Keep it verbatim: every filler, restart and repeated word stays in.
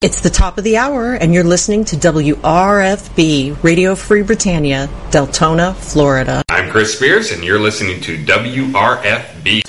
It's the top of the hour, and you're listening to W R F B, Radio Free Britannia, Deltona, Florida. I'm Chris Spears, and you're listening to W R F B.